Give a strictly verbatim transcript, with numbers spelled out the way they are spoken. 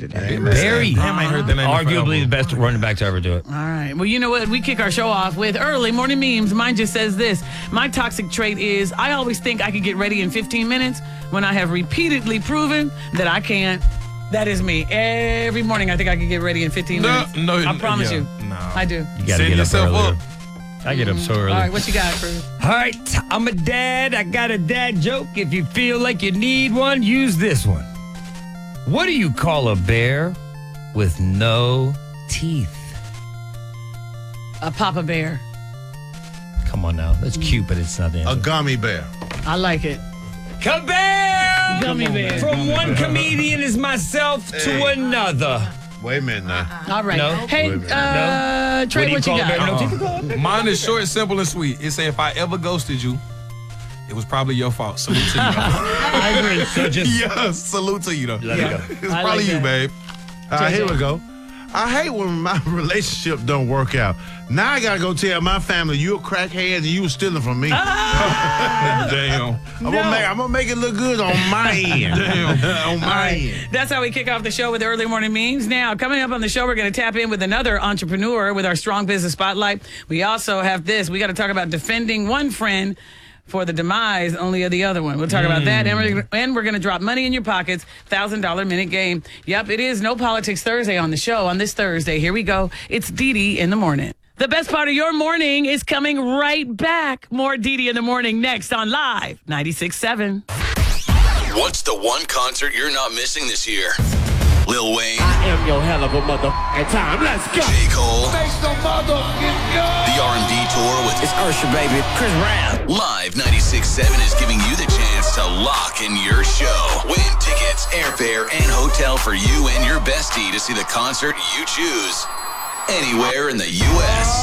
today. Very. Damn, I ain't heard that name in Arguably the forever. best running back to ever do it. All right. Well, you know what? We kick our show off with early morning memes. Mine just says this. My toxic trait is I always think I could get ready in fifteen minutes when I have repeatedly proven that I can't. That is me. Every morning I think I can get ready in fifteen No, minutes. no, I promise yeah, you. no. I do. You got to Setting get up yourself earlier. up. I get up so early. All right. What you got, Cruz? All right, I'm a dad. I got a dad joke. If you feel like you need one, use this one. What do you call a bear with no teeth? A Papa Bear. Come on now. That's cute, but it's not the A answer. gummy bear. I like it. Kabam! Gummy bear. From one comedian is myself to Hey. another. Wait a minute now. All right. No. Hey, Wait a minute. uh, Trey, What do you what you call a bear? got? No teeth? Call a bear? Mine is short, simple, and sweet. It say if I ever ghosted you, it was probably your fault. Salute to you. I agree. So just Yeah, salute to you though. let it go. It's I probably like you, that. babe. All right, J J. here we go. I hate when my relationship don't work out. Now I gotta go tell my family you a crackhead and you was stealing from me. Damn. I'm, gonna make, I'm gonna make it look good on my end. Damn. on my end. That's how we kick off the show with early morning memes. Now, coming up on the show, we're going to tap in with another entrepreneur with our Strong Business Spotlight. We also have this. We got to talk about defending one friend for the demise only of the other one. We'll talk about that. And we're, and we're going to drop money in your pockets, one thousand dollars minute game. Yep, it is No Politics Thursday on the show on this Thursday. Here we go. It's Dee Dee in the morning. The best part of your morning is coming right back. More Dee Dee in the morning next on Live ninety-six point seven. What's the one concert you're not missing this year? Lil Wayne, I am your hell of a motherfucking time. Let's go. J. Cole, Make some motherfucking noise. the R and B tour with It's Usher, baby. Chris Brown. Live ninety-six point seven is giving you the chance to lock in your show. Win tickets, airfare, and hotel for you and your bestie to see the concert you choose anywhere in the U S